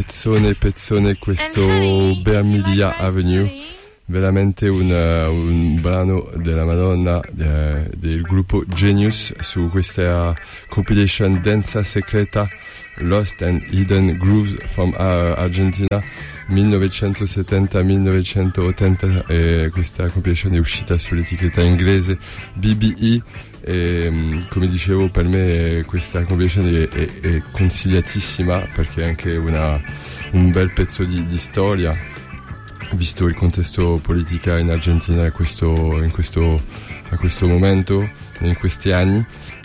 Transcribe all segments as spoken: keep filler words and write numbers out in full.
pezzone pezzone questo Bermiglia Avenue, veramente un, un brano della Madonna de, del gruppo Genius su questa compilation Danza Secreta Lost and Hidden Grooves from uh, Argentina millenovecentosettanta millenovecentottanta, e questa compilation è uscita sull'etichetta inglese B B E. E, come dicevo, per me questa compilation è, è, è consigliatissima perché è anche una, un bel pezzo di, di storia, visto il contesto politico in Argentina in questo, in questo, a questo momento, in questi anni.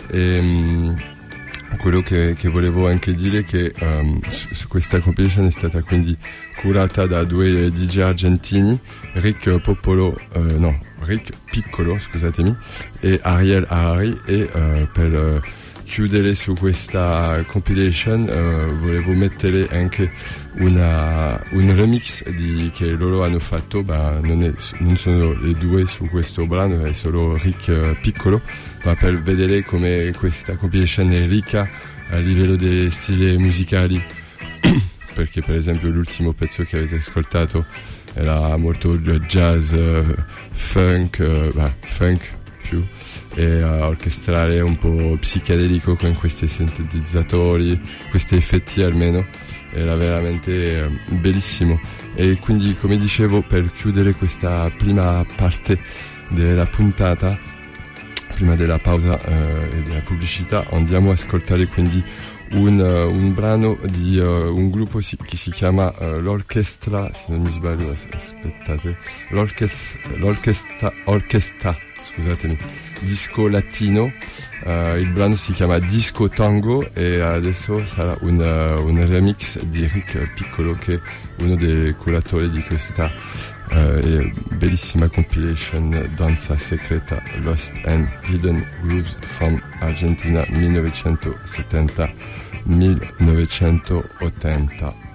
E, quello che, che volevo anche dire è che um, su, su questa compilation è stata quindi curata da due D J argentini, Rick Popolo, uh, no, Rick Piccolo, scusatemi, e Ariel Harari, e uh, per uh, chiudere su questa compilation uh, volevo mettere anche una, un remix di, che loro hanno fatto, ma non, è, non sono le due su questo brano, è solo Rick uh, Piccolo, ma per vedere come questa compilation è ricca a livello dei stili musicali perché per esempio l'ultimo pezzo che avete ascoltato era molto jazz, uh, funk, uh, bah, funk più, e uh, orchestrale un po' psichedelico con questi sintetizzatori, questi effetti almeno, era veramente uh, bellissimo. E quindi, come dicevo, per chiudere questa prima parte della puntata, prima della pausa uh, e della pubblicità, andiamo a ascoltare quindi un, uh, un brano di uh, un gruppo si, che si chiama uh, l'Orchestra, se non mi sbaglio, aspettate, l'Orchestra, l'Orchestra, Orchestra scusatemi, Disco Latino. Uh, il brano si chiama Disco Tango e adesso sarà un, uh, un remix di Rick Piccolo, che è uno dei curatori di questa uh, bellissima compilation Danza Secreta Lost and Hidden Grooves from Argentina millenovecentosettanta millenovecentottanta.